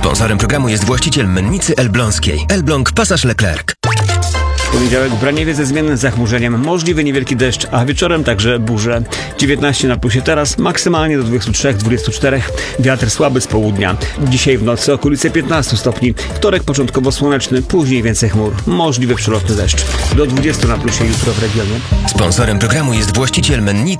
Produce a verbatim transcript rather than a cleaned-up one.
Sponsorem programu jest właściciel mennicy Elbląskiej. Elbląg Pasaż Leclerc. Poniedziałek w Braniewie ze zmiennym zachmurzeniem, możliwy niewielki deszcz, a wieczorem także burze. dziewiętnaście na plusie teraz, maksymalnie do dwudziestu trzech do dwudziestu czterech. Wiatr słaby z południa. Dzisiaj w nocy okolice piętnastu stopni. Wtorek początkowo słoneczny, później więcej chmur. Możliwy przelotny deszcz. Do dwudziestu na plusie jutro w regionie. Sponsorem programu jest właściciel mennicy